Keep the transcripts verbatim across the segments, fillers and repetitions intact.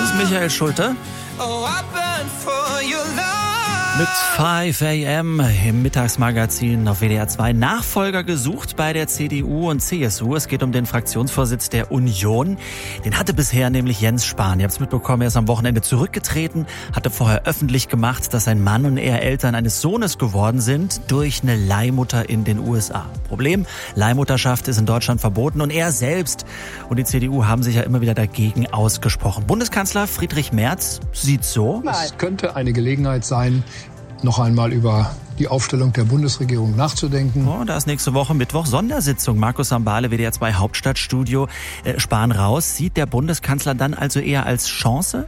ist Michael Schulte. Mit fünf a m im Mittagsmagazin auf W D R zwei. Nachfolger gesucht bei der C D U und C S U. Es geht um den Fraktionsvorsitz der Union. Den hatte bisher nämlich Jens Spahn. Ihr habt es mitbekommen, er ist am Wochenende zurückgetreten, hatte vorher öffentlich gemacht, dass sein Mann und er Eltern eines Sohnes geworden sind durch eine Leihmutter in den U S A. Problem, Leihmutterschaft ist in Deutschland verboten und er selbst und die C D U haben sich ja immer wieder dagegen ausgesprochen. Bundeskanzler Friedrich Merz sieht so: Es könnte eine Gelegenheit sein, noch einmal über die Aufstellung der Bundesregierung nachzudenken. Oh, da ist nächste Woche Mittwoch Sondersitzung. Markus Sambale, W D R zwei Hauptstadtstudio. Äh, Spahn raus. Sieht der Bundeskanzler dann also eher als Chance?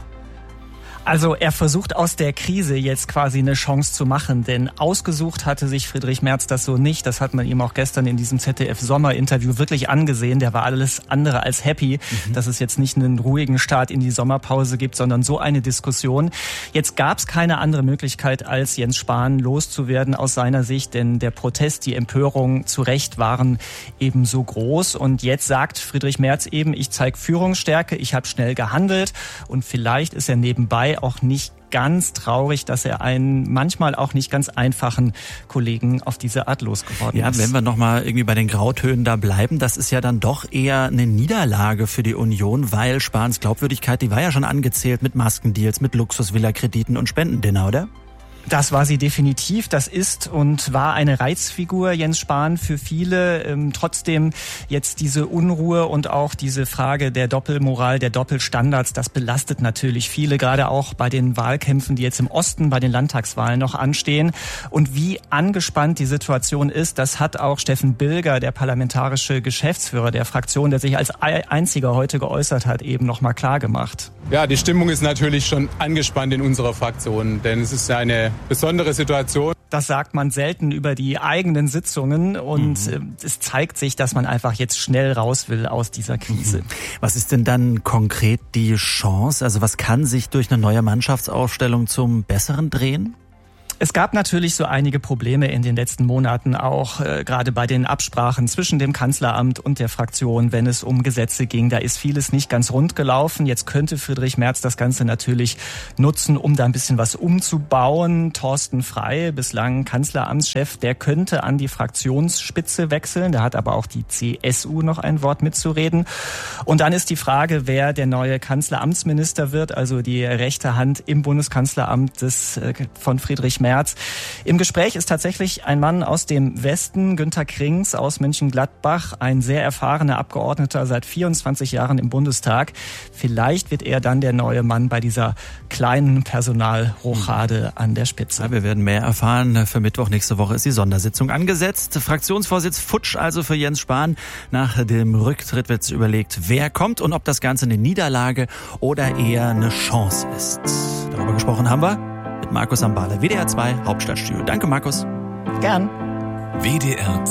Also er versucht aus der Krise jetzt quasi eine Chance zu machen, denn ausgesucht hatte sich Friedrich Merz das so nicht. Das hat man ihm auch gestern in diesem Z D F-Sommerinterview wirklich angesehen. Der war alles andere als happy, mhm. dass es jetzt nicht einen ruhigen Start in die Sommerpause gibt, sondern so eine Diskussion. Jetzt gab es keine andere Möglichkeit, als Jens Spahn loszuwerden aus seiner Sicht, denn der Protest, die Empörung zu Recht waren eben so groß. Und jetzt sagt Friedrich Merz eben, ich zeige Führungsstärke, ich habe schnell gehandelt und vielleicht ist er nebenbei auch nicht ganz traurig, dass er einen manchmal auch nicht ganz einfachen Kollegen auf diese Art losgeworden ja, ist. Ja, wenn wir nochmal irgendwie bei den Grautönen da bleiben, das ist ja dann doch eher eine Niederlage für die Union, weil Spahns Glaubwürdigkeit, die war ja schon angezählt mit Maskendeals, mit Luxusvilla-Krediten und Spendendinner, oder? Das war sie definitiv. Das ist und war eine Reizfigur, Jens Spahn, für viele. Ähm, trotzdem jetzt diese Unruhe und auch diese Frage der Doppelmoral, der Doppelstandards, das belastet natürlich viele, gerade auch bei den Wahlkämpfen, die jetzt im Osten bei den Landtagswahlen noch anstehen. Und wie angespannt die Situation ist, das hat auch Steffen Bilger, der parlamentarische Geschäftsführer der Fraktion, der sich als einziger heute geäußert hat, eben noch mal klar gemacht. Ja, die Stimmung ist natürlich schon angespannt in unserer Fraktion, denn es ist eine besondere Situation. Das sagt man selten über die eigenen Sitzungen und mhm. es zeigt sich, dass man einfach jetzt schnell raus will aus dieser Krise. Mhm. Was ist denn dann konkret die Chance? Also was kann sich durch eine neue Mannschaftsaufstellung zum Besseren drehen? Es gab natürlich so einige Probleme in den letzten Monaten, auch äh, gerade bei den Absprachen zwischen dem Kanzleramt und der Fraktion, wenn es um Gesetze ging. Da ist vieles nicht ganz rund gelaufen. Jetzt könnte Friedrich Merz das Ganze natürlich nutzen, um da ein bisschen was umzubauen. Thorsten Frey, bislang Kanzleramtschef, der könnte an die Fraktionsspitze wechseln. Da hat aber auch die C S U noch ein Wort mitzureden. Und dann ist die Frage, wer der neue Kanzleramtsminister wird, also die rechte Hand im Bundeskanzleramt des, äh, von Friedrich Merz. Im Gespräch ist tatsächlich ein Mann aus dem Westen, Günter Krings aus Mönchengladbach, ein sehr erfahrener Abgeordneter seit vierundzwanzig Jahren im Bundestag. Vielleicht wird er dann der neue Mann bei dieser kleinen Personalrochade an der Spitze. Ja, wir werden mehr erfahren. Für Mittwoch nächste Woche ist die Sondersitzung angesetzt. Fraktionsvorsitz futsch also für Jens Spahn. Nach dem Rücktritt wird überlegt, wer kommt und ob das Ganze eine Niederlage oder eher eine Chance ist. Darüber gesprochen haben wir mit Markus Sambale, W D R zwei Hauptstadtstudio. Danke, Markus. Gern. W D R